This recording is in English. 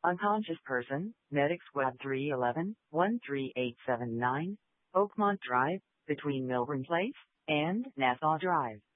Unconscious person, Medic Squad 311, 13879, Oakmont Drive, between Milburn Place and Nassau Drive.